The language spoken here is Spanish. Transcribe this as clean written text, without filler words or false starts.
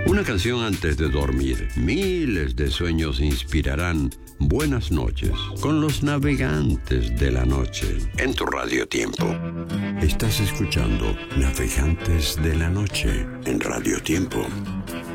Una canción antes de dormir. Miles de sueños inspirarán buenas noches con los navegantes de la noche. En tu Radio Tiempo. Estás escuchando Navegantes de la Noche en Radio Tiempo.